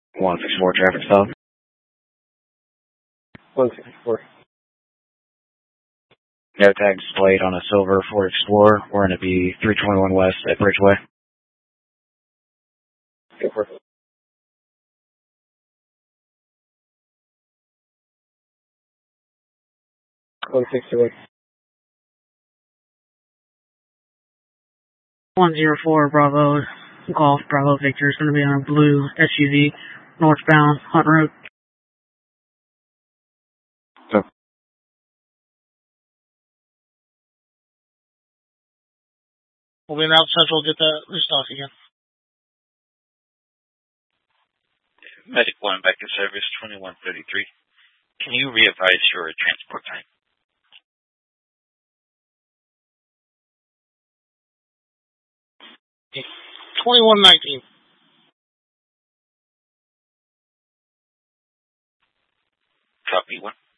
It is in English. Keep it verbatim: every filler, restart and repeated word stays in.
one six four traffic stop. one sixty-four. No tag displayed on a silver Ford Explorer. We're going to be three twenty-one West at Bridgeway. Super. one sixty-one. one zero four Bravo Golf Bravo Victor is going to be on a blue S U V northbound Hunt Road. So, We'll be in Route Central, get that restock again. Medic one back in service, twenty-one thirty-three. Can you re-advise your transport time? twenty-one nineteen. Copy one.